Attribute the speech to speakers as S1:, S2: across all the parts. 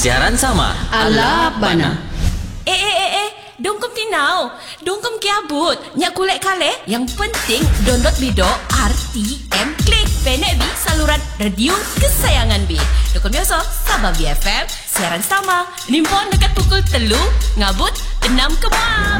S1: siaran sama
S2: Ala bana.
S3: Dongkom tinau. Dongkom kiabut. Nyak kulek kale. Yang penting download bido RTM Klik. Penek bi saluran radio kesayangan bi. Dongkom biasa Sabah BFM siaran sama. Nimpon dekat pukul 3 ngabut 6 kemam.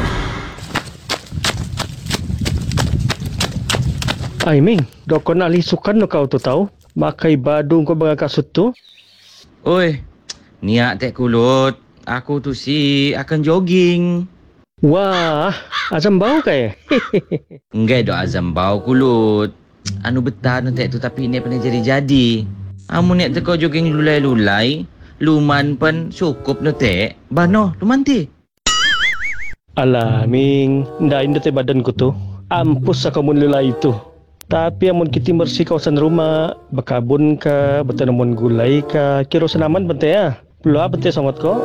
S4: Ay Ming, dokon ali sukan no kau tu tahu. Makai badung kau bangga kasut tu.
S5: Oi, niat tek kulut. Aku tu si akan jogging.
S4: Wah, azam bau kai.
S5: Enggak dok azam bau kulut. Anu betah nu tek tu tapi ni pernah jadi-jadi. Amu nek teko jogging lulai-lulai, luman pen cukup nu tek. Bano, luman ti.
S4: Alah Ming, ndak indah te badanku tu. Ampus sakamun lelai itu. Tapi amun kita bersih kawasan rumah, berkabun ke, bertanaman gulai ke, kira senaman bente ya. Belum bente sangat kok.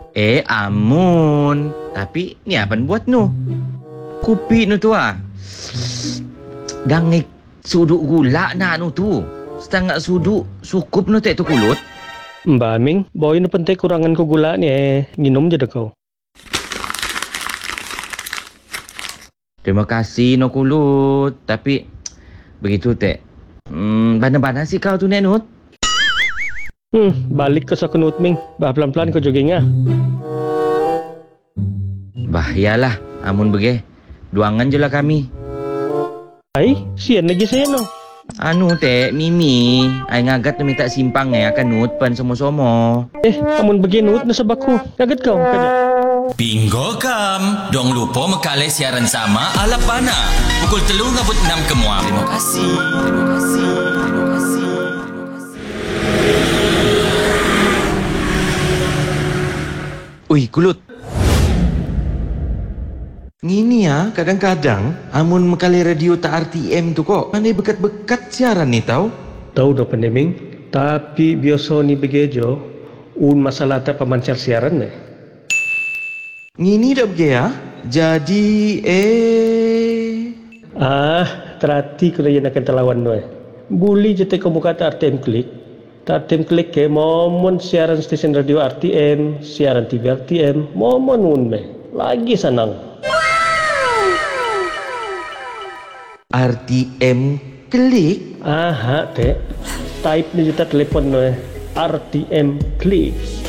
S5: Amun. Tapi ni apa buat nu? Kopi nu tu ah. Dangik suduk gula na nu tu. Setengah suduk cukup nu tek tu kulut.
S4: Mbak Ming, bawa ini penting kurangan ku gula ni minum je dah kau.
S5: Terima kasih no kulut. Tapi begitu tek. Bana-bana sih kau tu Nenut.
S4: Balik ke sakunut Ming. Bah pelan-pelan kau jogging ya.
S5: Bahayalah, amun bege. Duangan je lah kami.
S4: Ai, sian lagi saya no.
S5: Anu tek, Mimi. Ai ngagat tu minta simpang akan nut pan somo-somo.
S4: Amun beginut na sabaku. Kaget kau kanya.
S1: Bingo kam. Dong lupa mekale siaran sama ala pana. Pukul 3 ngabut 6 kemuam. Terima kasih. Terima kasih. Terima kasih.
S5: Ui, kulut. Ngini ya, kadang-kadang amun mekali radio tak RTM tu kok. Pandai bekat-bekat siaran ni tau.
S4: Tahu dah pandeming. Tapi biasa ni begejo. Masalah tak pemancar siaran ni.
S5: Ngini dah bege ya. Jadi
S4: terhati kalau yang akan terlawan tu. Buli je te kamu kata RTM Klik. RTM Klik ke momon siaran stesen radio RTM, siaran TV RTM, momon unme. Lagi senang.
S5: RTM Klik?
S4: Aha, te. Type ni juta telefon no. RTM Klik.